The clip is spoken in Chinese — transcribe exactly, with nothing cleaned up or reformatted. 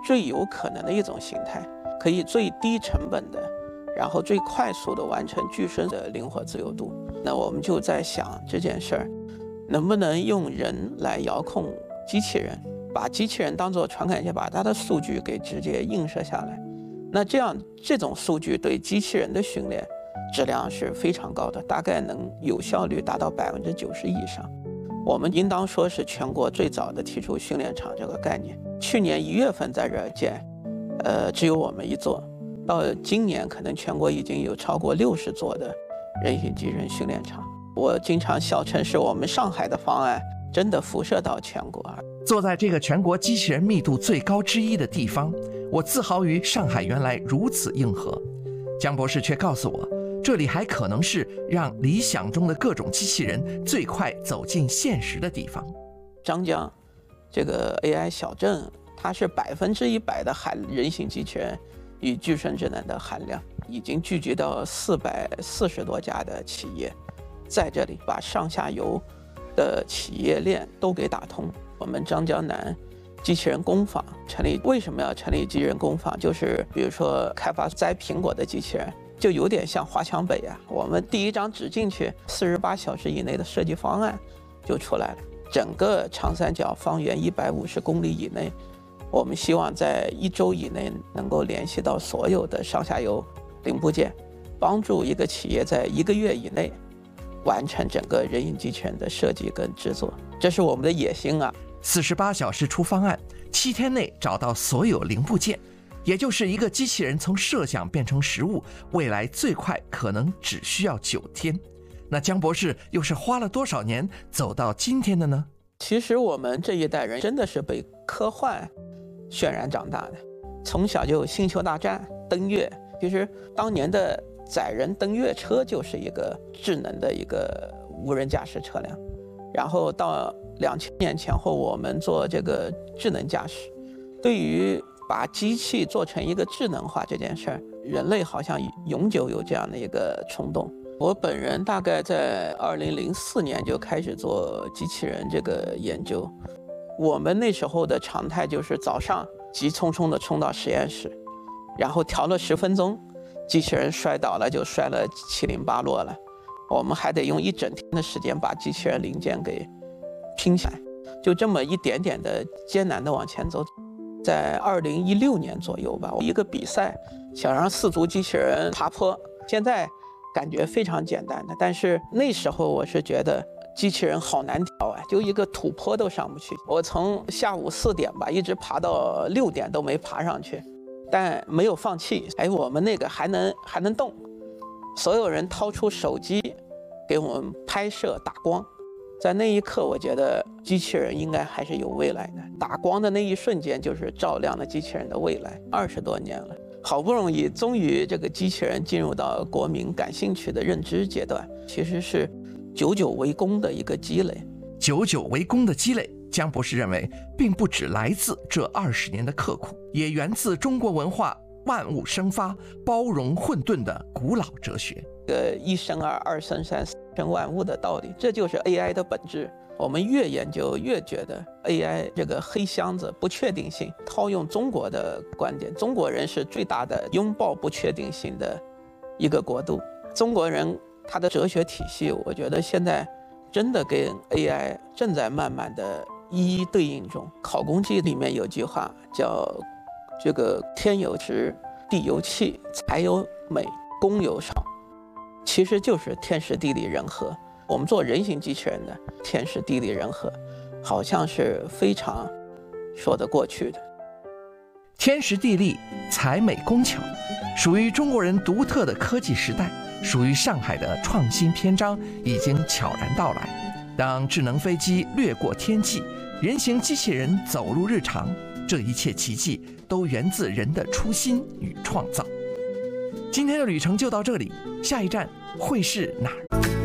最有可能的一种形态，可以最低成本的，然后最快速的完成具身的灵活自由度。那我们就在想这件事儿，能不能用人来遥控机器人，把机器人当作传感器，把它的数据给直接映射下来。那这样这种数据对机器人的训练质量是非常高的，大概能有效率达到百分之九十以上。我们应当说是全国最早的提出训练场这个概念。去年一月份在这儿建，呃，只有我们一座。到今年可能全国已经有超过六十座的人形机器人训练场。我经常笑称是我们上海的方案真的辐射到全国。 坐在这个全国机器人密度最高之一的地方，我自豪于上海原来如此硬核。江博士却告诉我，这里还可能是让理想中的各种机器人最快走进现实的地方。 张江这个 A I 小镇，它是百分之一百的含人形机器人与具身智能的含量，已经聚集到四百四十多家的企业，在这里把上下游的企业链都给打通。我们张江南机器人工坊成立，为什么要成立机器人工坊？就是比如说开发摘苹果的机器人，就有点像华强北啊。我们第一张纸进去，四十八小时以内的设计方案就出来了。整个长三角方圆一百五十公里以内，我们希望在一周以内能够联系到所有的上下游零部件，帮助一个企业在一个月以内完成整个人形机器人的设计跟制作，这是我们的野心啊！ 四十八小时出方案，七天内找到所有零部件，也就是一个机器人从设想变成实物，未来最快可能只需要九天。那江博士又是花了多少年走到今天的呢？ 其实我们这一代人真的是被科幻渲染长大的，从小就星球大战、登月。其实当年的载人登月车就是一个智能的一个无人驾驶车辆，然后到两千年前后，我们做这个智能驾驶。对于把机器做成一个智能化这件事儿，人类好像永久有这样的一个冲动。我本人大概在二零零四年就开始做机器人这个研究。我们那时候的常态就是早上急匆匆地冲到实验室，然后调了十分钟，机器人摔倒了就摔了七零八落了，我们还得用一整天的时间把机器人零件给拼起来，就这么一点点的艰难的往前走。在二零一六年左右吧，一个比赛想让四足机器人爬坡，现在感觉非常简单的，但是那时候我是觉得机器人好难调啊，就一个土坡都上不去。我从下午四点吧，一直爬到六点都没爬上去，但没有放弃。哎，我们那个还能还能动，所有人掏出手机给我们拍摄打光。在那一刻，我觉得机器人应该还是有未来的。打光的那一瞬间，就是照亮了机器人的未来。二十多年了，好不容易，终于这个机器人进入到国民感兴趣的认知阶段，其实是久久为功的一个积累。 久久为功的积累，江博士认为，并不只来自这二十年的刻苦，也源自中国文化万物生发、包容混沌的古老哲学。 呃，一生二，二生三，三生万物的道理，这就是 A I 的本质。我们越研究越觉得 A I 这个黑箱子不确定性，套用中国的观点，中国人是最大的拥抱不确定性的一个国度。中国人他的哲学体系，我觉得现在真的跟 A I 正在慢慢的一一对应中。考工记里面有句话叫这个天有时，地有气，财有美，工有少，其实就是天时地利人和。我们做人形机器人的天时地利人和，好像是非常说得过去的。 天时地利财美工巧，属于中国人独特的科技时代，属于上海的创新篇章已经悄然到来。当智能飞机掠过天际，人形机器人走入日常，这一切奇迹都源自人的初心与创造。今天的旅程就到这里，下一站会是哪儿？